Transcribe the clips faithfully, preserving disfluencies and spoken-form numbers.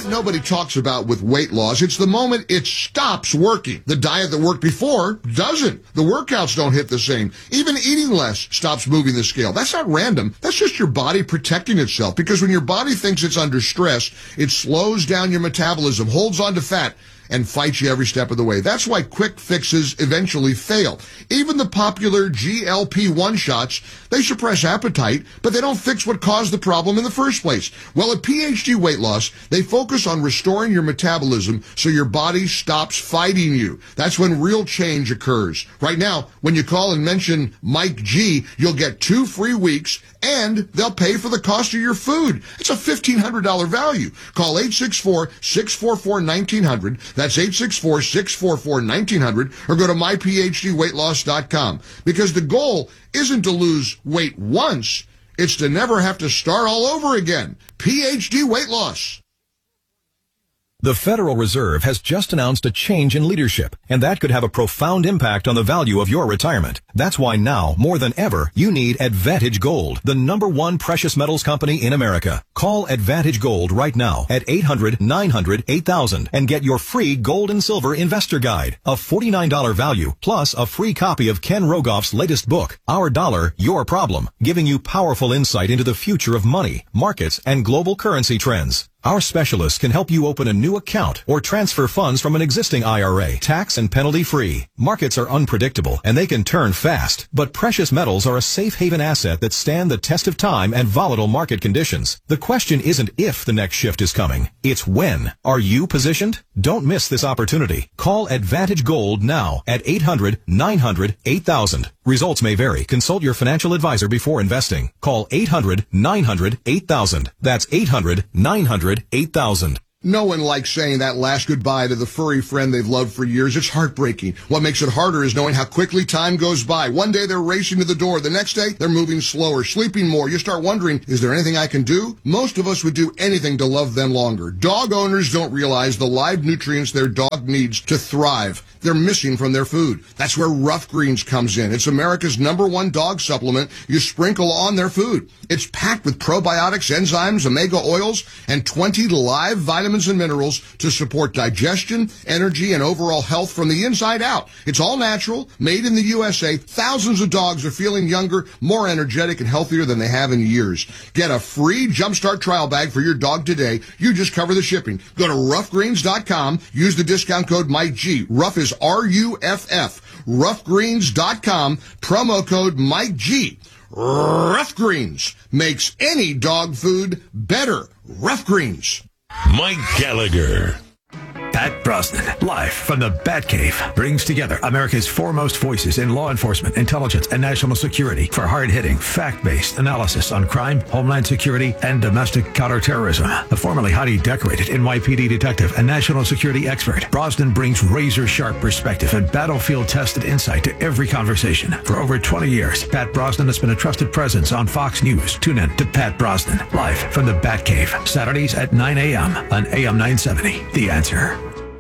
moment nobody talks about with weight loss, it's the moment it stops working. The diet that worked before doesn't. The workouts don't hit the same. Even eating less stops moving the scale. That's not random. That's just your body protecting itself, because when your body thinks it's under stress, it slows down your metabolism, holds on to fat, and fights you every step of the way. That's why quick fixes eventually fail. Even the popular G L P one shots, they suppress appetite, but they don't fix what caused the problem in the first place. Well, at P H D Weight Loss, they focus on restoring your metabolism so your body stops fighting you. That's when real change occurs. Right now, when you call and mention Mike G, you'll get two free weeks, and they'll pay for the cost of your food. It's a fifteen hundred dollars value. Call eight six four, six four four, one nine zero zero. That's eight six four, six four four, one nine zero zero, or go to my p h d weight loss dot com. Because the goal isn't to lose weight once, it's to never have to start all over again. P H D Weight Loss. The Federal Reserve has just announced a change in leadership, and that could have a profound impact on the value of your retirement. That's why now, more than ever, you need Advantage Gold, the number one precious metals company in America. Call Advantage Gold right now at eight hundred, nine hundred, eight thousand and get your free Gold and Silver Investor Guide, a forty-nine dollars value, plus a free copy of Ken Rogoff's latest book, Our Dollar, Your Problem, giving you powerful insight into the future of money, markets, and global currency trends. Our specialists can help you open a new account or transfer funds from an existing I R A, tax and penalty free. Markets are unpredictable and they can turn fast, but precious metals are a safe haven asset that stand the test of time and volatile market conditions. The question isn't if the next shift is coming, it's when. Are you positioned? Don't miss this opportunity. Call Advantage Gold now at eight hundred, nine hundred, eight thousand. Results may vary. Consult your financial advisor before investing. Call eight hundred, nine hundred, eight thousand. That's eight hundred, nine hundred, eight thousand. No one likes saying that last goodbye to the furry friend they've loved for years. It's heartbreaking. What makes it harder is knowing how quickly time goes by. One day they're racing to the door. The next day they're moving slower, sleeping more. You start wondering, is there anything I can do? Most of us would do anything to love them longer. Dog owners don't realize the live nutrients their dog needs to thrive. They're missing from their food. That's where Rough Greens comes in. It's America's number one dog supplement you sprinkle on their food. It's packed with probiotics, enzymes, omega oils, and twenty live vitamins and minerals to support digestion, energy, and overall health from the inside out. It's all natural, made in the U S A. Thousands of dogs are feeling younger, more energetic, and healthier than they have in years. Get a free Jumpstart trial bag for your dog today. You just cover the shipping. Go to rough greens dot com. Use the discount code Mike G. Rough is R U F F. rough greens dot com. Promo code Mike G. Rough Greens makes any dog food better. Rough Greens. Mike Gallagher. Pat Brosnan, live from the Batcave, brings together America's foremost voices in law enforcement, intelligence, and national security for hard-hitting, fact-based analysis on crime, homeland security, and domestic counterterrorism. The formerly highly decorated N Y P D detective and national security expert, Brosnan brings razor-sharp perspective and battlefield-tested insight to every conversation. For over twenty years, Pat Brosnan has been a trusted presence on Fox News. Tune in to Pat Brosnan, live from the Batcave, Saturdays at nine a.m. on A M nine seventy. The Answer.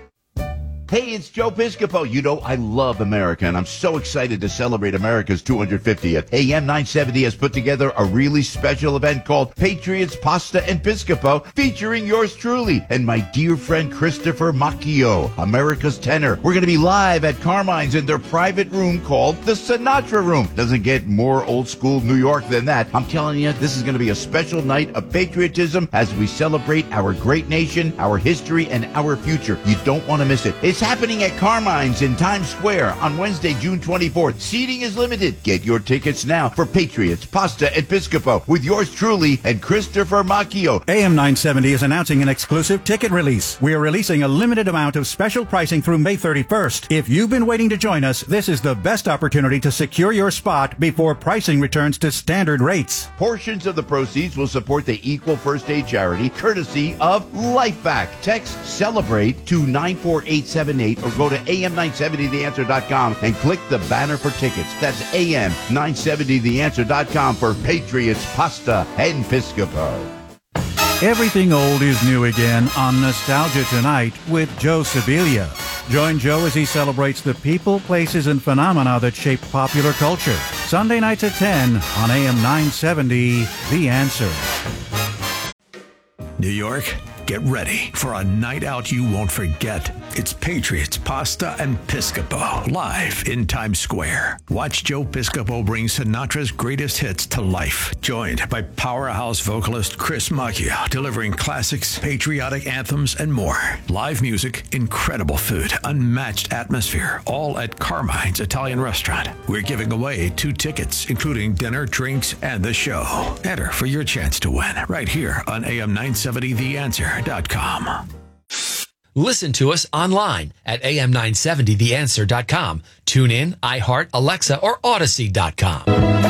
Hey, it's Joe Piscopo. You know, I love America, and I'm so excited to celebrate America's two hundred fiftieth. A M nine seventy has put together a really special event called Patriots, Pasta, and Piscopo, featuring yours truly and my dear friend Christopher Macchio, America's tenor. We're going to be live at Carmine's in their private room called the Sinatra Room. Doesn't get more old school New York than that. I'm telling you, this is going to be a special night of patriotism as we celebrate our great nation, our history, and our future. You don't want to miss it. It's It's happening at Carmine's in Times Square on Wednesday, June twenty-fourth. Seating is limited. Get your tickets now for Patriots, Pasta, and Piscopo with yours truly and Christopher Macchio. A M nine seventy is announcing an exclusive ticket release. We are releasing a limited amount of special pricing through May thirty-first. If you've been waiting to join us, this is the best opportunity to secure your spot before pricing returns to standard rates. Portions of the proceeds will support the Equal First Aid charity, courtesy of LifeVac. Text CELEBRATE to nine four eight seven eight or go to A M nine seventy the answer dot com and click the banner for tickets. That's A M nine seventy the answer dot com for Patriots, Pasta, and Piscopo. Everything old is new again on Nostalgia Tonight with Joe Sibilia. Join Joe as he celebrates the people, places, and phenomena that shape popular culture. Sunday nights at ten on A M nine seventy, The Answer. New York, get ready for a night out you won't forget. It's Patriots Pasta and Piscopo, live in Times Square. Watch Joe Piscopo bring Sinatra's greatest hits to life, joined by powerhouse vocalist Chris Macchio, delivering classics, patriotic anthems, and more. Live music, incredible food, unmatched atmosphere, all at Carmine's Italian Restaurant. We're giving away two tickets, including dinner, drinks, and the show. Enter for your chance to win right here on A M nine seventy the answer dot com. Listen to us online at A M nine seventy the answer dot com. Tune in, iHeart, Alexa, or Odyssey dot com.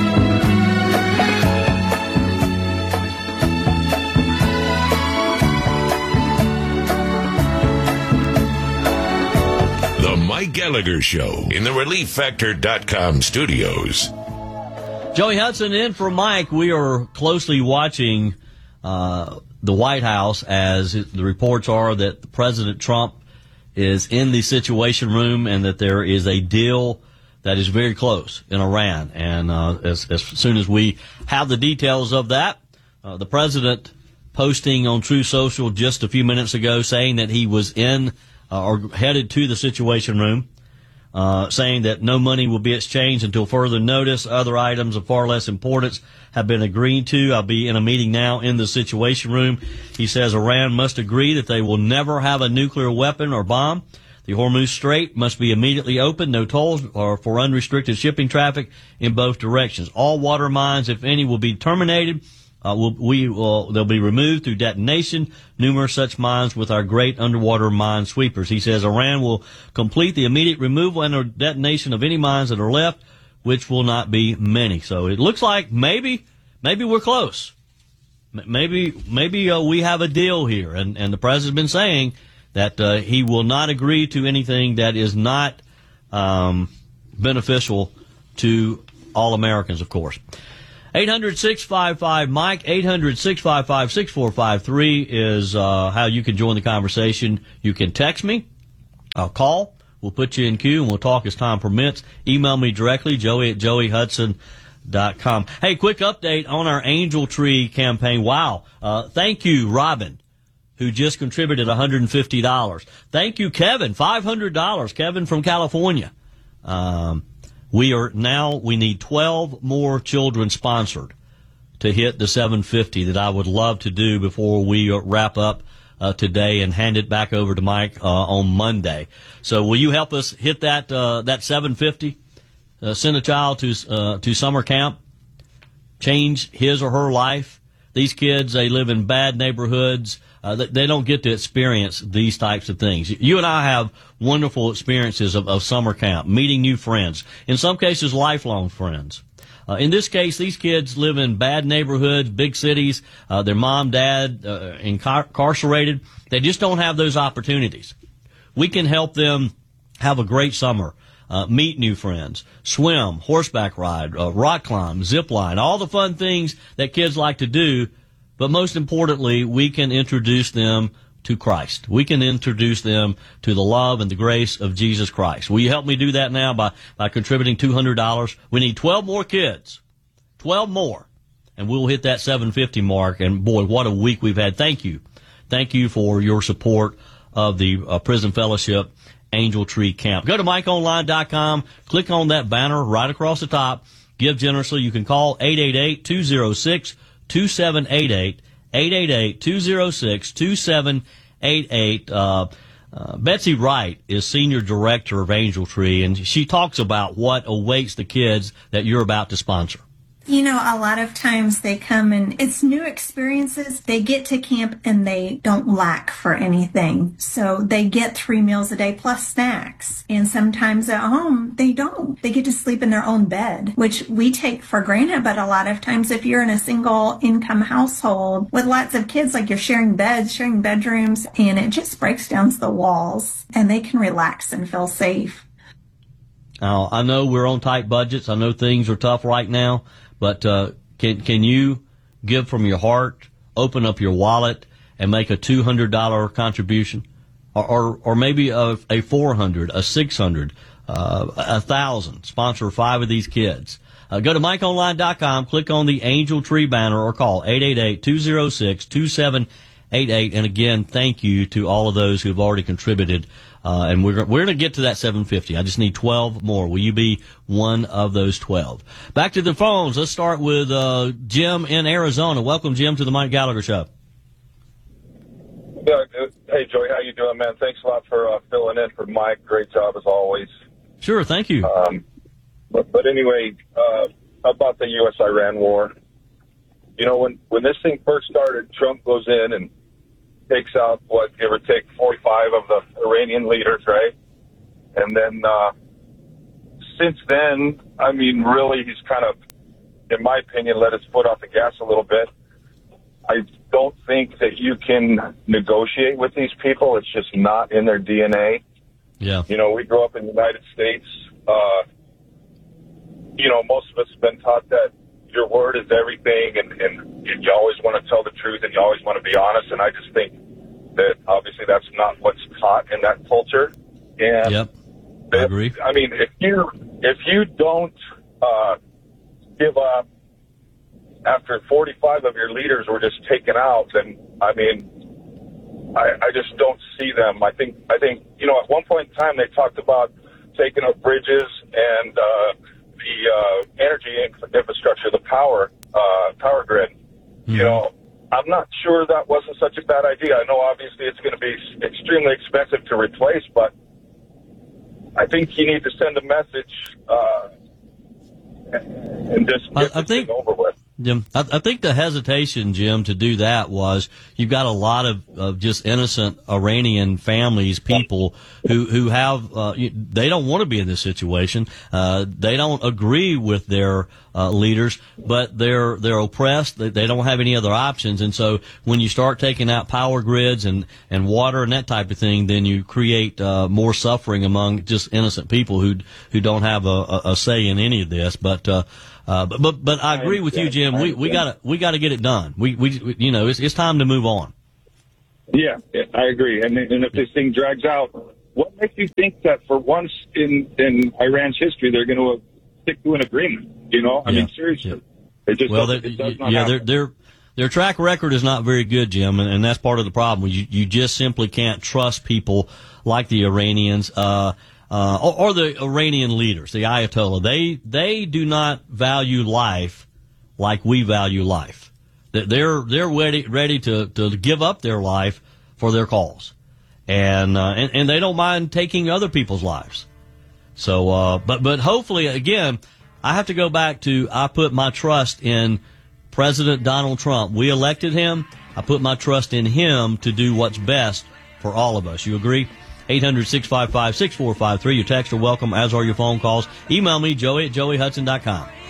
The Mike Gallagher Show in the relief factor dot com studios. Joey Hudson in for Mike. We are closely watching uh, the White House as the reports are that President Trump is in the Situation Room and that there is a deal that is very close in Iran. And uh, as, as soon as we have the details of that, uh, the president posting on True Social just a few minutes ago saying that he was in uh, or headed to the Situation Room. Uh, saying that no money will be exchanged until further notice. Other items of far less importance have been agreed to. I'll be in a meeting now in the Situation Room. He says Iran must agree that they will never have a nuclear weapon or bomb. The Hormuz Strait must be immediately opened. No tolls or for unrestricted shipping traffic in both directions. All water mines, if any, will be terminated. Uh, we'll, we will, they'll be removed through detonation. Numerous such mines with our great underwater mine sweepers. He says Iran will complete the immediate removal and or detonation of any mines that are left, which will not be many. So it looks like maybe, maybe we're close. Maybe, maybe uh, we have a deal here. And, and the president's been saying that uh, he will not agree to anything that is not um, beneficial to all Americans, of course. eight hundred, six five five, Mike, eight hundred, six five five, six four five three is uh, how you can join the conversation. You can text me, I'll call, we'll put you in queue, and we'll talk as time permits. Email me directly, joey at joey hudson dot com. Hey, quick update on our Angel Tree campaign. Wow. Uh, thank you, Robin, who just contributed one hundred fifty dollars. Thank you, Kevin, five hundred dollars. Kevin from California. Um, We are now, we need twelve more children sponsored to hit the seven fifty that I would love to do before we wrap up uh, today and hand it back over to Mike uh, on Monday. So will you help us hit that uh, that seven fifty? Uh, send a child to uh, to summer camp, change his or her life. These kids, they live in bad neighborhoods. Uh, they don't get to experience these types of things. You and I have wonderful experiences of, of summer camp, meeting new friends, in some cases lifelong friends. Uh, in this case, these kids live in bad neighborhoods, big cities, uh, their mom, dad uh, incarcerated. They just don't have those opportunities. We can help them have a great summer, uh, meet new friends, swim, horseback ride, uh, rock climb, zip line, all the fun things that kids like to do. But most importantly, we can introduce them to Christ. We can introduce them to the love and the grace of Jesus Christ. Will you help me do that now by, by contributing two hundred dollars? We need twelve more kids, twelve more, and we'll hit that seven fifty mark. And boy, what a week we've had. Thank you. Thank you for your support of the uh, Prison Fellowship Angel Tree Camp. Go to mike online dot com, click on that banner right across the top, give generously. You can call eight eight eight, two oh six, two seven eight eight, eight eight eight, two oh six, two seven eight eight. Uh, uh, Betsy Wright is Senior Director of Angel Tree, and she talks about what awaits the kids that you're about to sponsor. You know, a lot of times they come and it's new experiences. They get to camp and they don't lack for anything. So they get three meals a day plus snacks. And sometimes at home, they don't. They get to sleep in their own bed, which we take for granted. But a lot of times if you're in a single income household with lots of kids, like you're sharing beds, sharing bedrooms, and it just breaks down the walls and they can relax and feel safe. Now, I know we're on tight budgets. I know things are tough right now. But uh, can can you give from your heart, open up your wallet, and make a two hundred dollars contribution, or or, or maybe a, a four hundred dollars, a six hundred dollars, uh, a one thousand dollars? Sponsor five of these kids. Uh, go to mike online dot com, click on the Angel Tree banner, or call eight eight eight, two oh six, two seven eight eight. And again, thank you to all of those who have already contributed. Uh, and we're, we're going to get to that seven fifty. I just need twelve more. Will you be one of those twelve? Back to the phones. Let's start with, uh, Jim in Arizona. Welcome, Jim, to the Mike Gallagher Show. Yeah, hey, Joey, how you doing, man? Thanks a lot for uh, filling in for Mike. Great job as always. Sure, thank you. Um, but, but anyway, uh, about the U S Iran war. You know, when, when this thing first started, Trump goes in and takes out, what, give or take forty-five of the Iranian leaders, right? And then uh, since then, I mean, really, he's kind of, in my opinion, let his foot off the gas a little bit. I don't think that you can negotiate with these people. It's just not in their D N A. Yeah. You know, we grew up in the United States. Uh, you know, most of us have been taught that your word is everything, and, and you always want to tell the truth, and you always want to be honest. And I just think that obviously that's not what's taught in that culture. And yep, I agree. I mean, if you if you don't uh, give up after forty-five of your leaders were just taken out, then I mean, I, I just don't see them. I think I think you know, at one point in time they talked about taking up bridges and uh, the uh, energy infrastructure, the power uh, power grid. Mm-hmm. You know, I'm not sure that wasn't such a bad idea. I know obviously it's going to be extremely expensive to replace, but I think you need to send a message uh, and just get I, I this think, thing over with. Jim, I, I think the hesitation, Jim, to do that was you've got a lot of, of just innocent Iranian families, people who who have uh, they don't want to be in this situation. Uh, they don't agree with their uh, leaders, but they're they're oppressed. They, they don't have any other options, and so when you start taking out power grids and and water and that type of thing, then you create uh, more suffering among just innocent people who who don't have a, a, a say in any of this. But uh, Uh, but, but, but I agree with you, Jim. We, we gotta, we gotta get it done. We, we, you know, it's, it's time to move on. Yeah, I agree. And, and if this thing drags out, what makes you think that for once in, in Iran's history, they're going to stick to an agreement? You know, I yeah. mean, seriously. Yeah. It just well, does, it does not yeah, happen. their, their, their track record is not very good, Jim. And, and that's part of the problem. You, you just simply can't trust people like the Iranians, uh, Uh, or, or the Iranian leaders, the Ayatollah. They they do not value life like we value life. They're they're ready ready to, to give up their life for their cause, and uh, and, and they don't mind taking other people's lives. So, uh, but but hopefully, again, I have to go back to I put my trust in President Donald Trump. We elected him. I put my trust in him to do what's best for all of us. You agree? eight hundred, six five five, six four five three. Your texts are welcome, as are your phone calls. Email me, Joey at joey hudson dot com.